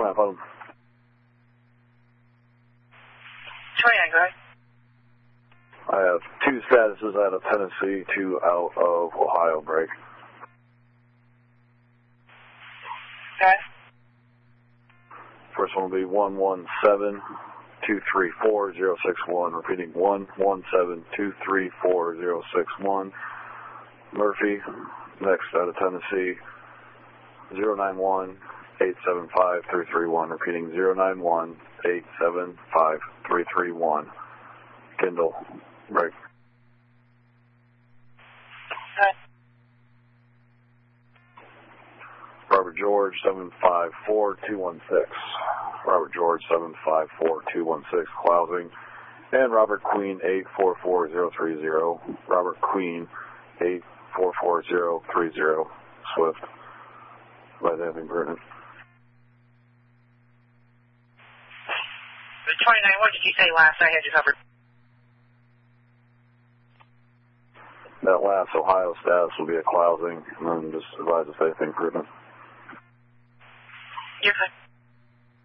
29, bottom. 29, go ahead. I have 2 statuses out of Tennessee, 2 out of Ohio break. Okay. First one will be 117-234-061. Repeating 117-234-061. Murphy, next out of Tennessee, 091-875-331. Repeating 091-875-331. Kendall, break. Okay. Robert George, 754-216. Robert George, 754-216, Clousing. And Robert Queen, 844030. Robert Queen, 844030. Swift. By damping pertinent. 29, what did you say last? I had you covered. That last Ohio status will be a Clousing, and then just advise if anything pertinent. You're good.